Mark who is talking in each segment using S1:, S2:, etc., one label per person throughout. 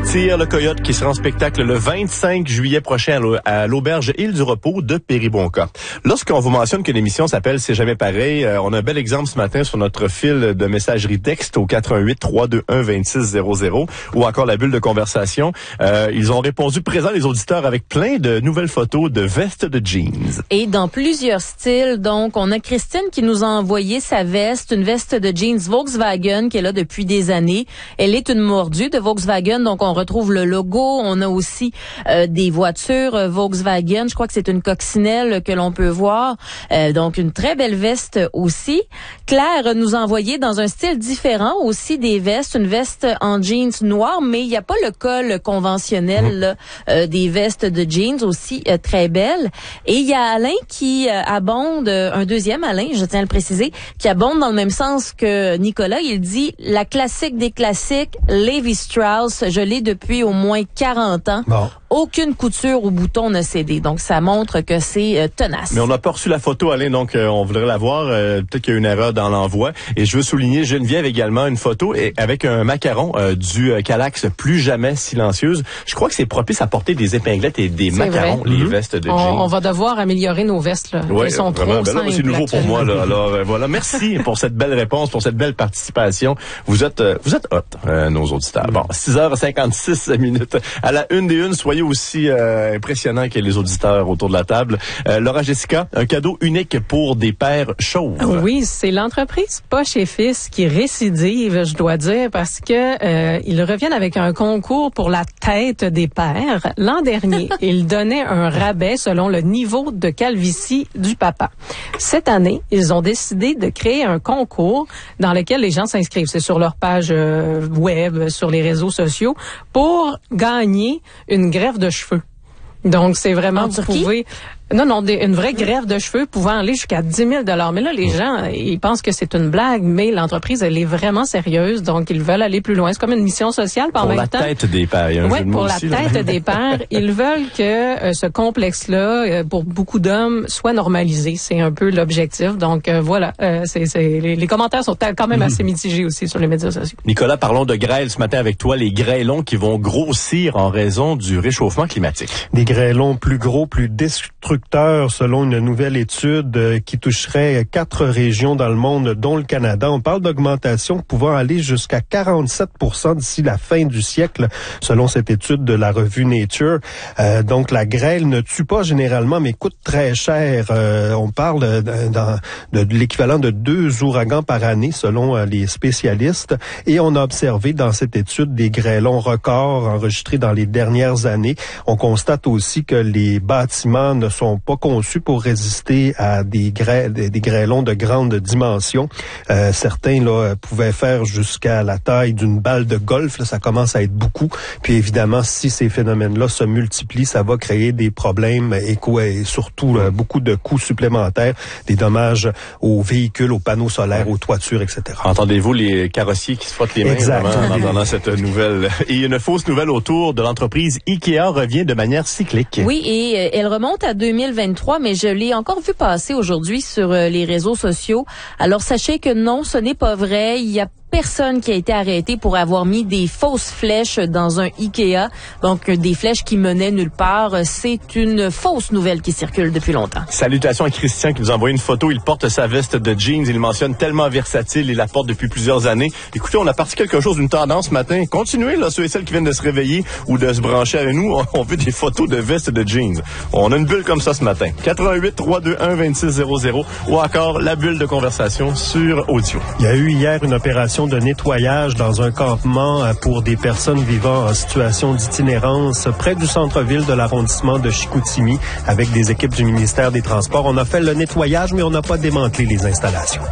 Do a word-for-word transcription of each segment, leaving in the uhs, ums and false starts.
S1: Tire le Coyote qui sera en spectacle le vingt-cinq juillet prochain à l'auberge Île du Repos de Péribonka. Lorsqu'on vous mentionne que l'émission s'appelle C'est jamais pareil, euh, on a un bel exemple ce matin sur notre fil de messagerie texte au quatre un huit, trois deux un, deux six zéro zéro ou encore la bulle de conversation. Euh, ils ont répondu présent les auditeurs avec plein de nouvelles photos de vestes de jeans.
S2: Et dans plusieurs styles. Donc, on a Christine qui nous a envoyé sa veste, une veste de jeans Volkswagen qui est là depuis des années. Elle est une mordue de Volkswagen, donc on retrouve le logo. On a aussi euh, des voitures euh, Volkswagen. Je crois que c'est une coccinelle que l'on peut voir. Euh, donc, une très belle veste aussi. Claire nous a envoyé dans un style différent aussi des vestes. Une veste en jeans noir, mais il n'y a pas le col conventionnel mmh. là, euh, des vestes de jeans aussi euh, très belles. Et il y a Alain qui euh, abonde, euh, un deuxième Alain, je tiens à le préciser, qui abonde dans le même sens que Nicolas. Il dit la classique des classiques, Levi Strauss, je l'ai depuis au moins quarante ans. Bon. Aucune couture ou bouton n'a cédé. Donc, ça montre que c'est euh, tenace.
S1: Mais on n'a pas reçu la photo, Alain, donc euh, on voudrait la voir. Euh, peut-être qu'il y a une erreur dans l'envoi. Et je veux souligner, Geneviève également, une photo et avec un macaron euh, du euh, Calax Plus Jamais Silencieuse. Je crois que c'est propice à porter des épinglettes et des c'est macarons, vrai. les mm-hmm. vestes de jeans.
S3: On, on va devoir améliorer nos vestes, là.
S1: Ouais,
S3: Elles sont
S1: vraiment,
S3: trop
S1: ben là, c'est nouveau pour moi, là. Alors, euh, voilà. Merci pour cette belle réponse, pour cette belle participation. Vous êtes, euh, vous êtes hot, euh, nos auditeurs. Bon, six heures cinquante-six minutes. À la une des unes, soyez aussi euh, impressionnants que les auditeurs autour de la table. Euh, Laura Jessica, un cadeau unique pour des pères chauves.
S3: Oui, c'est l'entreprise Poche et Fils qui récidive, je dois dire, parce que euh, ils reviennent avec un concours pour la tête des pères. L'an dernier, ils donnaient un rabais selon le niveau de calvitie du papa. Cette année, ils ont décidé de créer un concours dans lequel les gens s'inscrivent. C'est sur leur page euh, web, sur les réseaux sociaux, pour gagner une greffe de cheveux. Donc, c'est vraiment, vous pouvez... Non, non, des, une vraie greffe de cheveux pouvant aller jusqu'à dix mille dollars. Mais là, les gens, ils pensent que c'est une blague, mais l'entreprise, elle est vraiment sérieuse. Donc, ils veulent aller plus loin. C'est comme une mission sociale par
S1: pour
S3: même temps.
S1: Pour la tête des pères.
S3: Oui, pour la aussi, tête là. des pères. Ils veulent que euh, ce complexe-là, euh, pour beaucoup d'hommes, soit normalisé. C'est un peu l'objectif. Donc, euh, voilà. Euh, c'est, c'est, les, les commentaires sont quand même assez mitigés aussi sur les médias sociaux.
S1: Nicolas, parlons de grêle ce matin avec toi. Les grêlons qui vont grossir en raison du réchauffement climatique.
S4: Des grêlons plus gros, plus destructeurs, selon une nouvelle étude euh, qui toucherait quatre régions dans le monde, dont le Canada. On parle d'augmentation pouvant aller jusqu'à quarante-sept pour cent d'ici la fin du siècle, selon cette étude de la revue Nature. Euh, donc, la grêle ne tue pas généralement, mais coûte très cher. Euh, on parle de, de, de l'équivalent de deux ouragans par année, selon euh, les spécialistes. Et on a observé dans cette étude des grêlons records enregistrés dans les dernières années. On constate aussi que les bâtiments ne sont pas conçus pour résister à des, grêl- des grêlons de grande dimension. Euh, certains là pouvaient faire jusqu'à la taille d'une balle de golf. Là, ça commence à être beaucoup. Puis évidemment, si ces phénomènes-là se multiplient, ça va créer des problèmes et, et surtout là, beaucoup de coûts supplémentaires, des dommages aux véhicules, aux panneaux solaires, aux toitures, et cetera.
S1: Entendez-vous les carrossiers qui se frottent les mains vraiment, dans, dans cette nouvelle? Et une fausse nouvelle autour de l'entreprise Ikea revient de manière cyclique.
S2: Oui, et euh, elle remonte à deux mille vingt-trois, mais je l'ai encore vu passer aujourd'hui sur euh, les réseaux sociaux. Alors, sachez que non, ce n'est pas vrai. Il y a personne qui a été arrêté pour avoir mis des fausses flèches dans un Ikea. Donc, des flèches qui menaient nulle part. C'est une fausse nouvelle qui circule depuis longtemps.
S1: Salutations à Christian qui nous a envoyé une photo. Il porte sa veste de jeans. Il mentionne tellement versatile. Il la porte depuis plusieurs années. Écoutez, on a parti quelque chose, une tendance ce matin. Continuez, là, ceux et celles qui viennent de se réveiller ou de se brancher avec nous. On veut des photos de vestes de jeans. On a une bulle comme ça ce matin. quatre un huit, trois deux un, deux six zéro zéro ou encore la bulle de conversation sur audio.
S4: Il y a eu hier une opération de nettoyage dans un campement pour des personnes vivant en situation d'itinérance près du centre-ville de l'arrondissement de Chicoutimi avec des équipes du ministère des Transports. On a fait le nettoyage, mais on n'a pas démantelé les installations.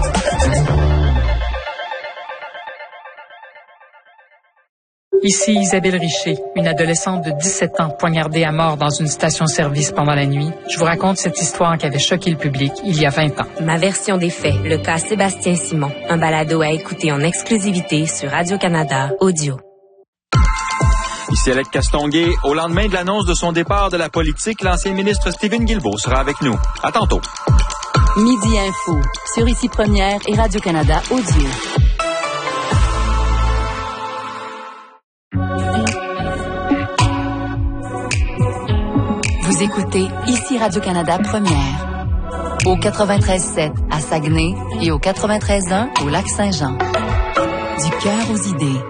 S5: Ici Isabelle Richer, une adolescente de dix-sept ans poignardée à mort dans une station-service pendant la nuit. Je vous raconte cette histoire qui avait choqué le public il y a vingt ans.
S6: Ma version des faits, le cas Sébastien Simon. Un balado à écouter en exclusivité sur Radio-Canada Audio.
S7: Ici Alec Castonguay. Au lendemain de l'annonce de son départ de la politique, l'ancien ministre Stephen Guilbeault sera avec nous. À tantôt.
S8: Midi Info, sur Ici Première et Radio-Canada Audio. Vous écoutez ici Radio-Canada Première. Au quatre-vingt-treize sept à Saguenay et au quatre-vingt-treize un au Lac-Saint-Jean. Du cœur aux idées.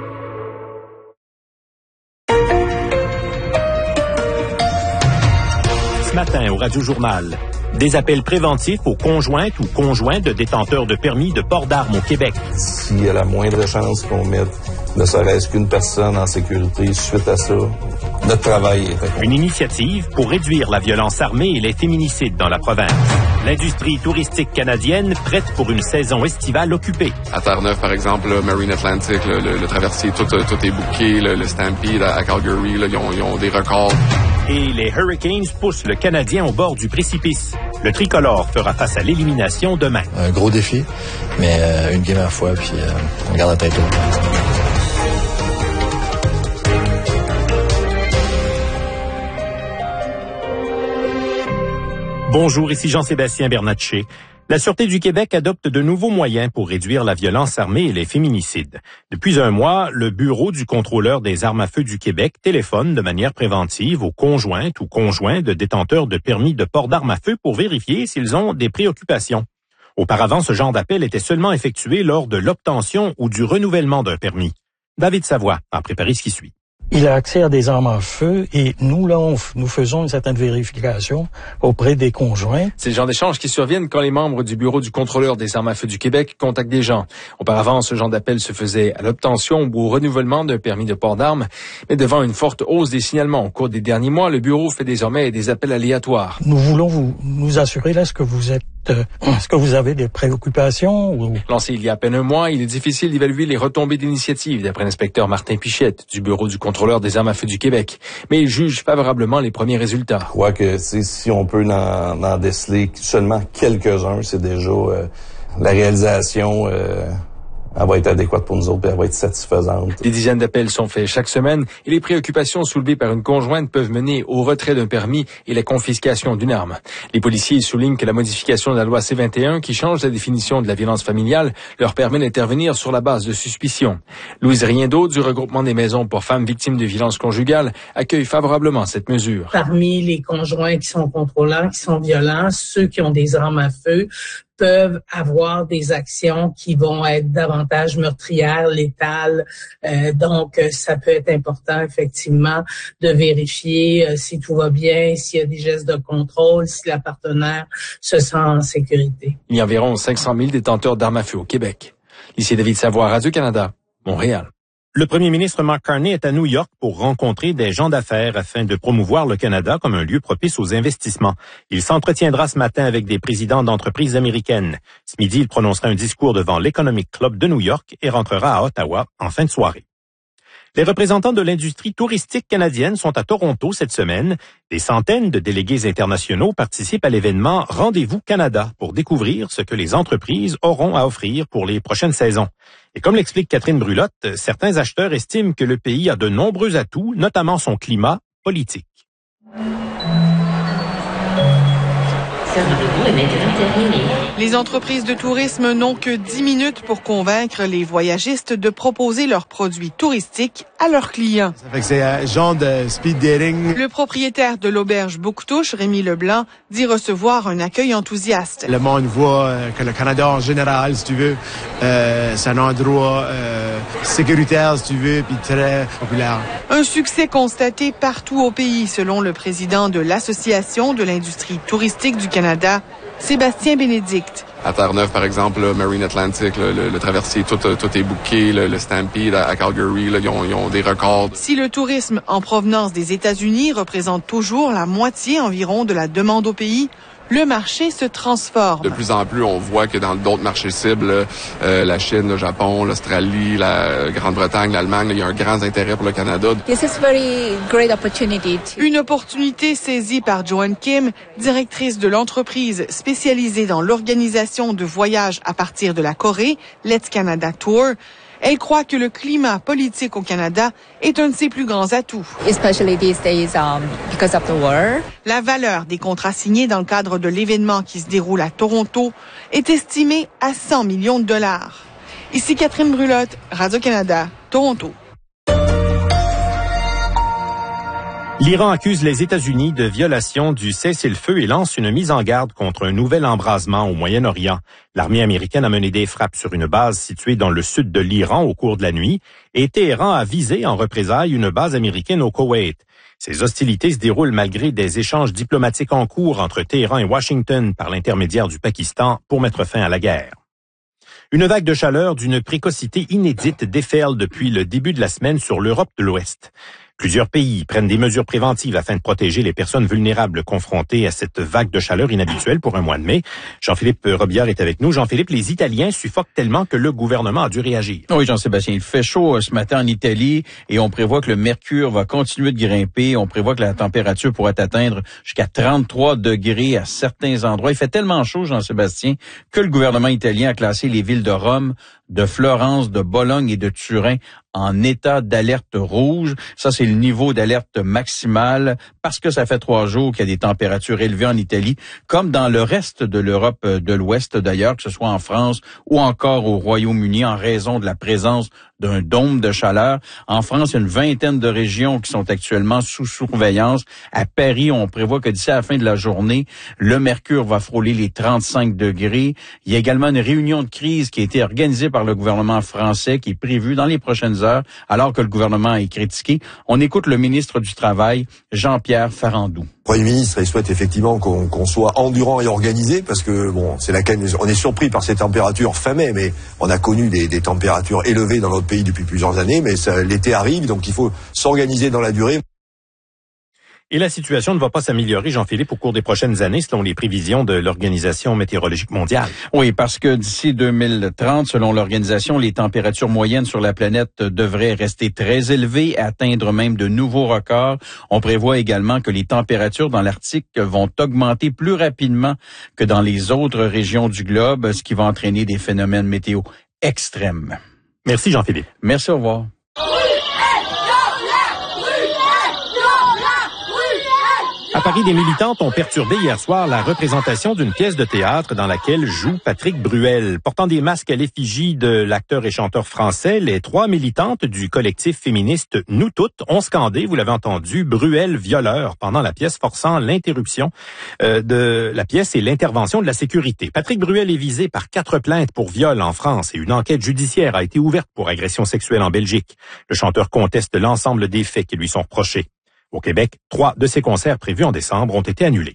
S9: Ce matin au Radio-Journal, des appels préventifs aux conjointes ou conjoints de détenteurs de permis de port d'armes au Québec.
S10: S'il y a la moindre chance qu'on mette ne serait-ce qu'une personne en sécurité suite à ça, notre travail est accompli.
S9: Une initiative pour réduire la violence armée et les féminicides dans la province. L'industrie touristique canadienne prête pour une saison estivale occupée.
S11: À Terre-Neuve, par exemple, là, Marine Atlantic, le, le, le traversier, tout, tout est booké, le, le Stampede à, à Calgary, là, ils, ont, ils ont des records.
S9: Et les Hurricanes poussent le Canadien au bord du précipice. Le tricolore fera face à l'élimination demain.
S12: Un gros défi, mais euh, une game à la fois, puis euh, on garde la tête haute.
S9: Bonjour, ici Jean-Sébastien Bernatchez. La Sûreté du Québec adopte de nouveaux moyens pour réduire la violence armée et les féminicides. Depuis un mois, le Bureau du contrôleur des armes à feu du Québec téléphone de manière préventive aux conjointes ou conjoints de détenteurs de permis de port d'armes à feu pour vérifier s'ils ont des préoccupations. Auparavant, ce genre d'appel était seulement effectué lors de l'obtention ou du renouvellement d'un permis. David Savoie a préparé ce qui suit.
S13: Il a accès à des armes à feu et nous, là, on, nous faisons une certaine vérification auprès des conjoints.
S14: C'est le genre d'échanges qui surviennent quand les membres du Bureau du contrôleur des armes à feu du Québec contactent des gens. Auparavant, ce genre d'appel se faisait à l'obtention ou au renouvellement d'un permis de port d'armes. Mais devant une forte hausse des signalements au cours des derniers mois, le Bureau fait désormais des appels aléatoires.
S13: Nous voulons vous nous assurer, là, est-ce que vous êtes Euh, est-ce que vous avez des préoccupations? Ou...
S14: Lancé il y a à peine un mois, il est difficile d'évaluer les retombées d'initiative, d'après l'inspecteur Martin Pichette, du Bureau du contrôleur des armes à feu du Québec. Mais il juge favorablement les premiers résultats.
S10: Je crois que si on peut en, en déceler seulement quelques-uns, c'est déjà euh, la réalisation... Euh Elle va être adéquate pour nous autres et elle va être satisfaisante.
S14: Des dizaines d'appels sont faits chaque semaine et les préoccupations soulevées par une conjointe peuvent mener au retrait d'un permis et la confiscation d'une arme. Les policiers soulignent que la modification de la loi C vingt et un, qui change la définition de la violence familiale, leur permet d'intervenir sur la base de suspicion. Louise Riendeau, du regroupement des maisons pour femmes victimes de violences conjugales, accueille favorablement cette mesure.
S15: Parmi les conjoints qui sont contrôlants, qui sont violents, ceux qui ont des armes à feu, peuvent avoir des actions qui vont être davantage meurtrières, létales. Euh, donc, ça peut être important, effectivement, de vérifier euh, si tout va bien, s'il y a des gestes de contrôle, si la partenaire se sent en sécurité.
S14: Il y a environ cinq cent mille détenteurs d'armes à feu au Québec. Ici David Savoie, Radio-Canada, Montréal.
S9: Le premier ministre Mark Carney est à New York pour rencontrer des gens d'affaires afin de promouvoir le Canada comme un lieu propice aux investissements. Il s'entretiendra ce matin avec des présidents d'entreprises américaines. Ce midi, il prononcera un discours devant l'Economic Club de New York et rentrera à Ottawa en fin de soirée. Les représentants de l'industrie touristique canadienne sont à Toronto cette semaine. Des centaines de délégués internationaux participent à l'événement Rendez-vous Canada pour découvrir ce que les entreprises auront à offrir pour les prochaines saisons. Et comme l'explique Catherine Brulotte, certains acheteurs estiment que le pays a de nombreux atouts, notamment son climat politique.
S16: Les entreprises de tourisme n'ont que dix minutes pour convaincre les voyagistes de proposer leurs produits touristiques à leurs clients.
S17: Ça fait que c'est un genre de speed dating.
S16: Le propriétaire de l'auberge Bouctouche, Rémi Leblanc, dit recevoir un accueil enthousiaste.
S17: Le monde voit que le Canada en général, si tu veux, euh, c'est un endroit euh, sécuritaire, si tu veux, puis très populaire.
S16: Un succès constaté partout au pays, selon le président de l'Association de l'industrie touristique du Canada, Sébastien Bénédicte.
S11: À Terre-Neuve, par exemple, là, Marine Atlantic, le, le, le traversier, tout, tout est booké, le, le Stampede à, à Calgary, là, ils, ont, ils ont des records.
S16: Si le tourisme en provenance des États-Unis représente toujours la moitié environ de la demande au pays, le marché se transforme.
S11: De plus en plus, on voit que dans d'autres marchés cibles, euh, la Chine, le Japon, l'Australie, la Grande-Bretagne, l'Allemagne, il y a un grand intérêt pour le Canada.
S16: This is very great opportunity to... Une opportunité saisie par Joanne Kim, directrice de l'entreprise spécialisée dans l'organisation de voyages à partir de la Corée, Let's Canada Tour. Elle croit que le climat politique au Canada est un de ses plus grands atouts.
S18: Especially these days, um, because of the war.
S16: La valeur des contrats signés dans le cadre de l'événement qui se déroule à Toronto est estimée à cent millions de dollars. Ici Catherine Brulotte, Radio-Canada, Toronto.
S9: L'Iran accuse les États-Unis de violation du cessez-le-feu et lance une mise en garde contre un nouvel embrasement au Moyen-Orient. L'armée américaine a mené des frappes sur une base située dans le sud de l'Iran au cours de la nuit et Téhéran a visé en représailles une base américaine au Koweït. Ces hostilités se déroulent malgré des échanges diplomatiques en cours entre Téhéran et Washington par l'intermédiaire du Pakistan pour mettre fin à la guerre. Une vague de chaleur d'une précocité inédite déferle depuis le début de la semaine sur l'Europe de l'Ouest. Plusieurs pays prennent des mesures préventives afin de protéger les personnes vulnérables confrontées à cette vague de chaleur inhabituelle pour un mois de mai. Jean-Philippe Robillard est avec nous. Jean-Philippe, les Italiens suffoquent tellement que le gouvernement a dû réagir.
S19: Oui, Jean-Sébastien, il fait chaud ce matin en Italie et on prévoit que le mercure va continuer de grimper. On prévoit que la température pourrait atteindre jusqu'à trente-trois degrés à certains endroits. Il fait tellement chaud, Jean-Sébastien, que le gouvernement italien a classé les villes de Rome, de Florence, de Bologne et de Turin en état d'alerte rouge. Ça, c'est le niveau d'alerte maximale parce que ça fait trois jours qu'il y a des températures élevées en Italie, comme dans le reste de l'Europe de l'Ouest d'ailleurs, que ce soit en France ou encore au Royaume-Uni, en raison de la présence d'un dôme de chaleur. En France, il y a une vingtaine de régions qui sont actuellement sous surveillance. À Paris, on prévoit que d'ici à la fin de la journée, le mercure va frôler les trente-cinq degrés. Il y a également une réunion de crise qui a été organisée par le gouvernement français qui est prévue dans les prochaines heures, alors que le gouvernement est critiqué. On écoute le ministre du Travail, Jean-Pierre Farandou.
S20: Le Premier ministre, il souhaite effectivement qu'on qu'on soit endurant et organisé parce que bon, c'est laquelle on est surpris par ces températures fin mai, mais on a connu des, des températures élevées dans notre pays depuis plusieurs années, mais ça, l'été arrive, donc il faut s'organiser dans la durée.
S9: Et la situation ne va pas s'améliorer, Jean-Philippe, au cours des prochaines années, selon les prévisions de l'Organisation météorologique mondiale.
S19: Oui, parce que d'ici deux mille trente, selon l'organisation, les températures moyennes sur la planète devraient rester très élevées, atteindre même de nouveaux records. On prévoit également que les températures dans l'Arctique vont augmenter plus rapidement que dans les autres régions du globe, ce qui va entraîner des phénomènes météo extrêmes.
S9: Merci, Jean-Philippe.
S19: Merci, au revoir.
S9: À Paris, des militantes ont perturbé hier soir la représentation d'une pièce de théâtre dans laquelle joue Patrick Bruel. Portant des masques à l'effigie de l'acteur et chanteur français, les trois militantes du collectif féministe Nous Toutes ont scandé, vous l'avez entendu, Bruel violeur pendant la pièce, forçant l'interruption euh, de la pièce et l'intervention de la sécurité. Patrick Bruel est visé par quatre plaintes pour viol en France et une enquête judiciaire a été ouverte pour agression sexuelle en Belgique. Le chanteur conteste l'ensemble des faits qui lui sont reprochés. Au Québec, trois de ses concerts prévus en décembre ont été annulés.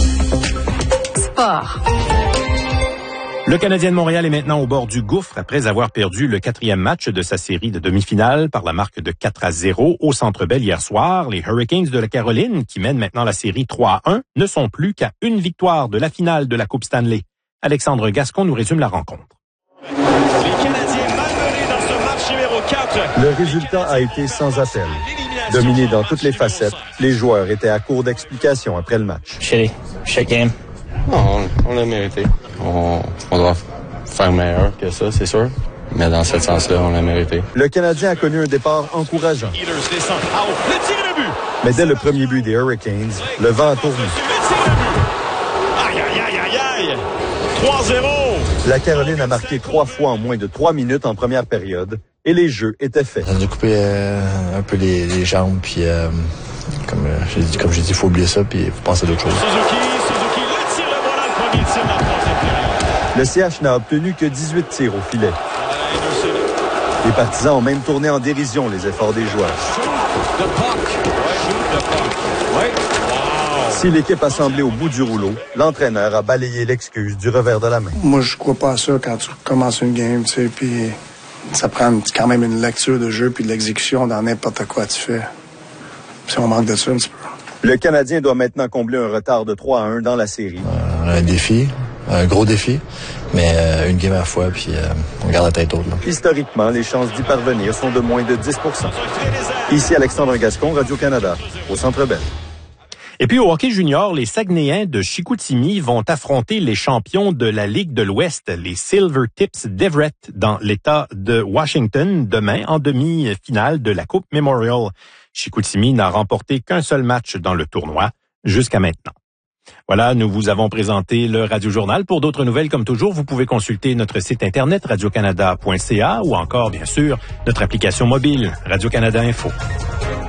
S8: Sport.
S9: Le Canadien de Montréal est maintenant au bord du gouffre après avoir perdu le quatrième match de sa série de demi-finale par la marque de quatre à zéro au Centre Bell hier soir. Les Hurricanes de la Caroline, qui mènent maintenant la série trois à un, ne sont plus qu'à une victoire de la finale de la Coupe Stanley. Alexandre Gascon nous résume la rencontre.
S21: Les Canadiens malmenés dans ce match numéro quatre.
S22: Le résultat a été sans appel. Dominé dans toutes les facettes, les joueurs étaient à court d'explications après le match.
S12: Shitty. Shit game.
S23: Non, on, on l'a mérité. On, on doit faire meilleur que ça, c'est sûr. Mais dans ce sens-là, on l'a mérité.
S22: Le Canadien a connu un départ encourageant. Mais dès le premier but des Hurricanes, le vent a tourné.
S21: Aïe, aïe, aïe, aïe, aïe! trois zéro!
S22: La Caroline a marqué trois fois en moins de trois minutes en première période. Et les jeux étaient faits.
S12: Ça nous a coupé euh, un peu les, les jambes, puis euh, comme euh, j'ai dit, comme j'ai dit, il faut oublier ça, puis il faut penser à d'autres choses.
S21: Suzuki, Suzuki retire le voilà le premier tir de la troisième période.
S22: Le C H n'a obtenu que dix-huit tirs au filet. Les partisans ont même tourné en dérision les efforts des joueurs. Si l'équipe a semblé au bout du rouleau, l'entraîneur a balayé l'excuse du revers de la main.
S24: Moi, je crois pas à ça quand tu commences une game, tu sais, puis ça prend quand même une lecture de jeu puis de l'exécution dans n'importe quoi tu fais. Si on manque de ça un petit peu.
S22: Le Canadien doit maintenant combler un retard de trois à un dans la série.
S12: Euh, un défi, un gros défi, mais euh, une game à la fois, puis euh, on garde la tête haute. Là.
S22: Historiquement, les chances d'y parvenir sont de moins de dix pour cent. Ici Alexandre Gascon, Radio-Canada, au Centre Bell.
S9: Et puis au hockey junior, les Saguenayens de Chicoutimi vont affronter les champions de la Ligue de l'Ouest, les Silver Tips d'Everett, dans l'État de Washington, demain en demi-finale de la Coupe Memorial. Chicoutimi n'a remporté qu'un seul match dans le tournoi jusqu'à maintenant. Voilà, nous vous avons présenté le Radio-Journal. Pour d'autres nouvelles, comme toujours, vous pouvez consulter notre site internet radio canada point c a ou encore, bien sûr, notre application mobile Radio-Canada Info.